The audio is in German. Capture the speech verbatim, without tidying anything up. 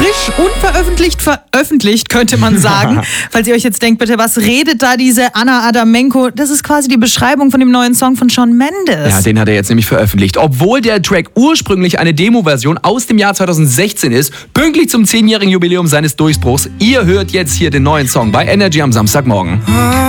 frisch, unveröffentlicht, veröffentlicht, könnte man sagen. Falls ihr euch jetzt denkt, bitte, was redet da diese Anna Adamenko? Das ist quasi die Beschreibung von dem neuen Song von Shawn Mendes. Ja, den hat er jetzt nämlich veröffentlicht. Obwohl der Track ursprünglich eine Demo-Version aus dem Jahr zweitausendsechzehn ist, pünktlich zum zehnjährigen Jubiläum seines Durchbruchs. Ihr hört jetzt hier den neuen Song bei Energy am Samstagmorgen.